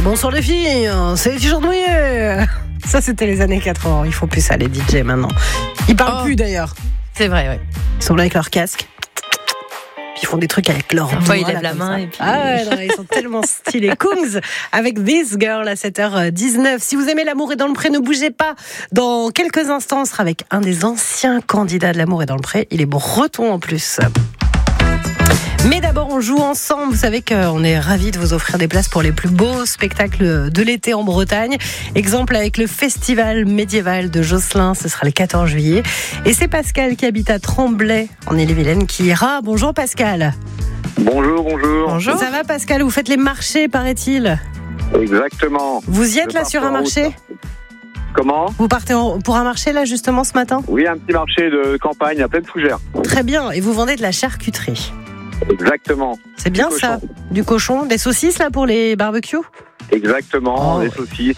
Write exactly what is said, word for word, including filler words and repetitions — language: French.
Bonsoir les filles, c'est les t-shirts mouillés. Ça, c'était les années quatre-vingts. Ils font plus ça, les D J, maintenant. Ils parlent oh. plus, d'ailleurs. C'est vrai, oui. Ils sont là avec leur casque. Puis ils font des trucs avec leur Parfois, doigts. ils lèvent la main. Et puis... Ah ouais, non, ils sont tellement stylés. Kungs avec This Girl à sept heures dix-neuf. Si vous aimez L'amour est dans le pré, ne bougez pas. Dans quelques instants, on sera avec un des anciens candidats de L'amour est dans le pré. Il est breton en plus. Mais d'abord, on joue ensemble. Vous savez qu'on est ravis de vous offrir des places pour les plus beaux spectacles de l'été en Bretagne. Exemple avec le Festival médiéval de Josselin, ce sera le quatorze juillet. Et c'est Pascal qui habite à Tremblay, en Ille-et-Vilaine, qui ira. Bonjour Pascal. Bonjour, bonjour. Bonjour. Ça va Pascal? Vous faites les marchés, paraît-il? Exactement. Vous y êtes là sur un marché? Route. Comment? Vous partez en, pour un marché là justement ce matin? Oui, un petit marché de campagne à pleine fougère. Très bien. Et vous vendez de la charcuterie? Exactement. C'est bien ça. Du cochon, des saucisses là pour les barbecues? Exactement, oh, des ouais. saucisses.